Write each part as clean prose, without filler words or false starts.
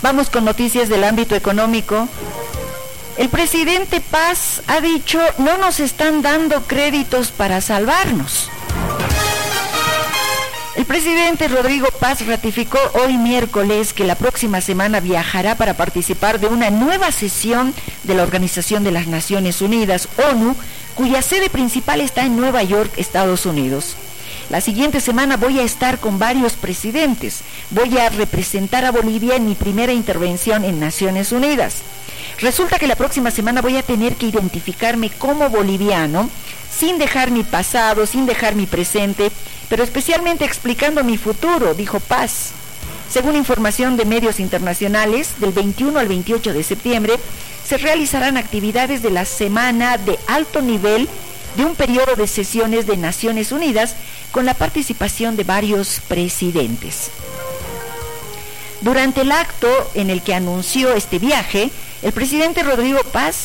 Vamos con noticias del ámbito económico. El presidente Paz ha dicho, no nos están dando créditos para salvarnos. El presidente Rodrigo Paz ratificó hoy miércoles que la próxima semana viajará para participar de una nueva sesión de la Organización de las Naciones Unidas, ONU, cuya sede principal está en Nueva York, Estados Unidos. La siguiente semana voy a estar con varios presidentes. Voy a representar a Bolivia en mi primera intervención en Naciones Unidas. Resulta que la próxima semana voy a tener que identificarme como boliviano, sin dejar mi pasado, sin dejar mi presente, pero especialmente explicando mi futuro, dijo Paz. Según información de medios internacionales, del 21 al 28 de septiembre, se realizarán actividades de la Semana de Alto Nivel de un periodo de sesiones de Naciones Unidas con la participación de varios presidentes. Durante el acto en el que anunció este viaje, el presidente Rodrigo Paz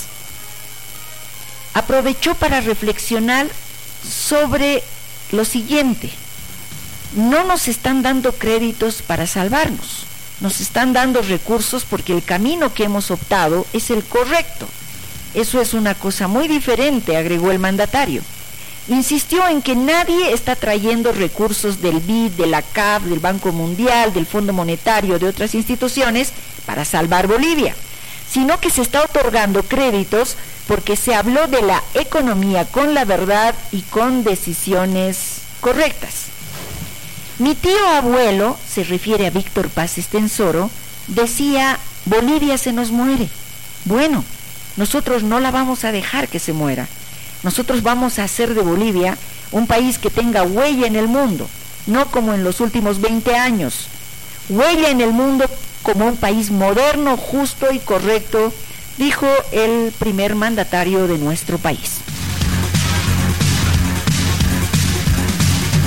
aprovechó para reflexionar sobre lo siguiente: no nos están dando créditos para salvarnos, nos están dando recursos porque el camino que hemos optado es el correcto. Eso es una cosa muy diferente, agregó el mandatario. Insistió en que nadie está trayendo recursos del BID, de la CAF, del Banco Mundial, del Fondo Monetario, de otras instituciones para salvar Bolivia, sino que se está otorgando créditos porque se habló de la economía con la verdad y con decisiones correctas. Mi tío abuelo, se refiere a Víctor Paz Estenssoro, decía, Bolivia se nos muere. Bueno, nosotros no la vamos a dejar que se muera. Nosotros vamos a hacer de Bolivia un país que tenga huella en el mundo, no como en los últimos 20 años. Huella en el mundo como un país moderno, justo y correcto, dijo el primer mandatario de nuestro país.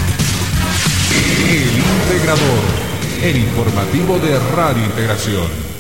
El Integrador, el informativo de Radio Integración.